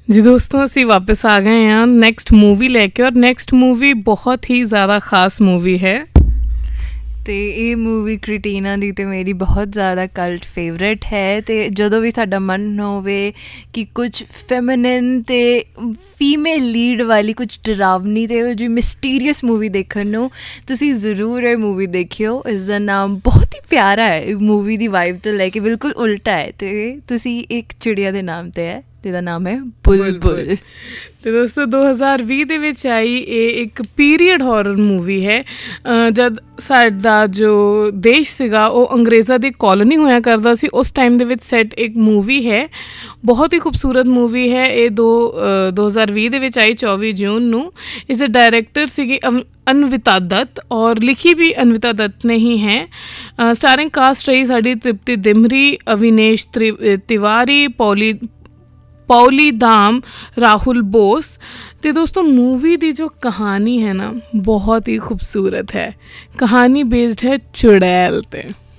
ਜੀ ਦੋਸਤੋ, ਅਸੀਂ ਵਾਪਸ ਆ ਗਏ ਹਾਂ ਨੈਕਸਟ मूवी लेके और ਨੈਕਸਟ मूवी ਬਹੁਤ ਹੀ ਜ਼ਿਆਦਾ ਖਾਸ मूवी है। ਅਤੇ ਇਹ ਮੂਵੀ ਕ੍ਰਿਟੀਨਾ ਦੀ ਅਤੇ ਮੇਰੀ ਬਹੁਤ ਜ਼ਿਆਦਾ ਕਲਟ ਫੇਵਰੇਟ ਹੈ। ਅਤੇ ਜਦੋਂ ਵੀ ਸਾਡਾ ਮਨ ਹੋਵੇ ਕਿ ਕੁਝ ਫੈਮਿਨਨ ਅਤੇ ਫੀਮੇਲ ਲੀਡ ਵਾਲੀ ਕੁਝ ਡਰਾਵਨੀ ਅਤੇ ਜਿਹੀ ਮਿਸਟੀਰੀਅਸ ਮੂਵੀ ਦੇਖਣ ਨੂੰ, ਤੁਸੀਂ ਜ਼ਰੂਰ ਇਹ ਮੂਵੀ ਦੇਖਿਓ। ਇਸਦਾ ਨਾਮ ਬਹੁਤ ਹੀ ਪਿਆਰਾ ਹੈ, ਮੂਵੀ ਦੀ ਵਾਈਬ ਤੋਂ ਲੈ ਕੇ ਬਿਲਕੁਲ ਉਲਟਾ ਹੈ। ਅਤੇ ਤੁਸੀਂ ਇੱਕ ਚਿੜੀਆ ਦੇ ਨਾਮ 'ਤੇ ਹੈ, ਜਿਹਦਾ ਨਾਮ ਹੈ ਬੁਲਬੁਲ। ਅਤੇ ਦੋਸਤੋ 2020 ਦੇ ਵਿੱਚ ਆਈ ਇਹ ਇੱਕ ਪੀਰੀਅਡ ਹੌਰਰ ਮੂਵੀ ਹੈ। ਜਦ ਸਾਡਾ ਜੋ ਦੇਸ਼ ਸੀਗਾ ਉਹ ਅੰਗਰੇਜ਼ਾਂ ਦੀ ਕੌਲੋਨੀ ਹੋਇਆ ਕਰਦਾ ਸੀ, ਉਸ ਟਾਈਮ ਦੇ ਵਿੱਚ ਸੈੱਟ ਇੱਕ ਮੂਵੀ ਹੈ। ਬਹੁਤ ਹੀ ਖੂਬਸੂਰਤ ਮੂਵੀ ਹੈ ਇਹ। 2020 ਦੇ ਵਿੱਚ ਆਈ 24 ਜੂਨ ਨੂੰ। ਇਸ ਦੇ ਡਾਇਰੈਕਟਰ ਸੀਗੇ ਅਨਵਿਤਾ ਦੱਤ ਔਰ ਲਿਖੀ ਵੀ ਅਨਵਿਤਾ ਦੱਤ ਨੇ ਹੀ ਹੈ। ਸਟਾਰਿੰਗ ਕਾਸਟ ਰਹੀ ਸਾਡੀ ਤ੍ਰਿਪਤੀ ਦਿਮਰੀ, ਅਵਿਨੇਸ਼ ਤਿਵਾਰੀ, पौली धाम, राहुल बोस। तो दोस्तों मूवी की जो कहानी है ना बहुत ही खूबसूरत है। कहानी बेस्ड है चुड़ैल पे।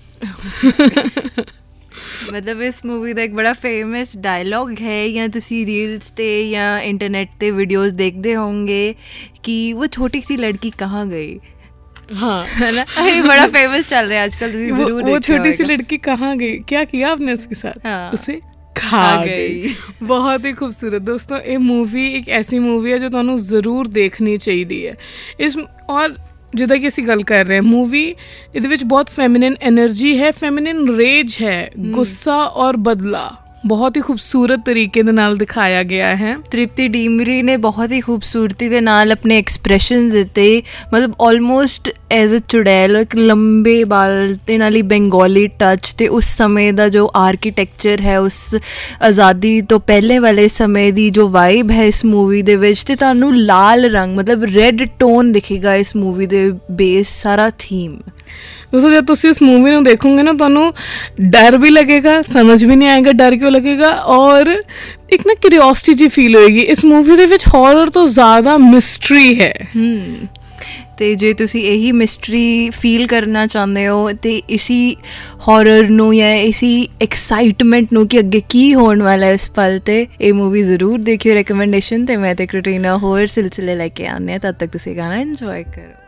मतलब इस मूवी का एक बड़ा फेमस डायलॉग है, या तुसी रील्स ते या इंटरनेट ते वीडियोस देखते होंगे कि वो छोटी सी लड़की कहाँ गई। हाँ है ना, ये बड़ा फेमस चल रहा है आजकल। तुसी जरूर वो छोटी सी लड़की कहाँ गई, क्या किया आपने उसके साथ? हाँ। उसे खा गई। बहुत ही खूबसूरत दोस्तों, ये मूवी एक ऐसी मूवी है जो ਤੁਹਾਨੂੰ ਜ਼ਰੂਰ ਦੇਖਣੀ ਚਾਹੀਦੀ ਹੈ। ਇਸ ਔਰ ਜਿੱਦਾਂ ਕਿ ਅਸੀਂ ਗੱਲ ਕਰ ਰਹੇ ਹਾਂ, ਮੂਵੀ ਇਹਦੇ ਵਿੱਚ ਬਹੁਤ ਫੈਮਿਨਨ ਐਨਰਜੀ ਹੈ, ਫੈਮਿਨਨ ਰੇਜ ਹੈ, ਗੁੱਸਾ ਔਰ ਬਦਲਾ ਬਹੁਤ ਹੀ ਖੂਬਸੂਰਤ ਤਰੀਕੇ ਦੇ ਨਾਲ ਦਿਖਾਇਆ ਗਿਆ ਹੈ। ਤ੍ਰਿਪਤੀ ਡੀਮਰੀ ਨੇ ਬਹੁਤ ਹੀ ਖੂਬਸੂਰਤੀ ਦੇ ਨਾਲ ਆਪਣੇ ਐਕਸਪ੍ਰੈਸ਼ਨਸ ਦਿੱਤੇ। ਮਤਲਬ ਆਲਮੋਸਟ ਐਜ਼ ਅ ਚੁੜੈਲ, ਇੱਕ ਲੰਬੇ ਬਾਲ ਦੇ ਨਾਲ ਹੀ ਬੰਗਾਲੀ ਟੱਚ, ਅਤੇ ਉਸ ਸਮੇਂ ਦਾ ਜੋ ਆਰਕੀਟੈਕਚਰ ਹੈ, ਉਸ ਆਜ਼ਾਦੀ ਤੋਂ ਪਹਿਲੇ ਵਾਲੇ ਸਮੇਂ ਦੀ ਜੋ ਵਾਈਬ ਹੈ ਇਸ ਮੂਵੀ ਦੇ ਵਿੱਚ। ਅਤੇ ਤੁਹਾਨੂੰ ਲਾਲ ਰੰਗ ਮਤਲਬ ਰੈੱਡ ਟੋਨ ਦਿਖੇਗਾ ਇਸ ਮੂਵੀ ਦੇ ਬੇਸ, ਸਾਰਾ ਥੀਮ। दोस्तों जब तुम इस मूवी को देखोगे ना, ਤੁਹਾਨੂੰ डर भी लगेगा, समझ भी नहीं आएगा डर क्यों लगेगा, और एक ना क्यूरियोसिटी जी फील होएगी। इस मूवी ਦੇ ਵਿੱਚ हॉरर ਤੋਂ ਜ਼ਿਆਦਾ ਮਿਸਟਰੀ ਹੈ। ਅਤੇ ਜੇ ਤੁਸੀਂ ਇਹੀ ਮਿਸਟਰੀ ਫੀਲ ਕਰਨਾ ਚਾਹੁੰਦੇ ਹੋ ਅਤੇ ਇਸੀ ਹੌਰਰ ਨੂੰ ਜਾਂ ਇਸੀ ਐਕਸਾਈਟਮੈਂਟ ਨੂੰ ਕਿ ਅੱਗੇ ਕੀ ਹੋਣ ਵਾਲਾ ਇਸ ਪਲ 'ਤੇ, ਇਹ ਮੂਵੀ ਜ਼ਰੂਰ ਦੇਖਿਓ। ਰਿਕਮੈਂਡੇਸ਼ਨ 'ਤੇ ਮੈਂ ਅਤੇ ਕ੍ਰਿਟੀਨਾ ਹੋਰ ਸਿਲਸਿਲੇ ਲੈ ਕੇ ਆਉਂਦੇ ਹਾਂ। ਤਦ ਤੱਕ ਤੁਸੀਂ ਗਾਣਾ ਇੰਜੋਏ ਕਰੋ।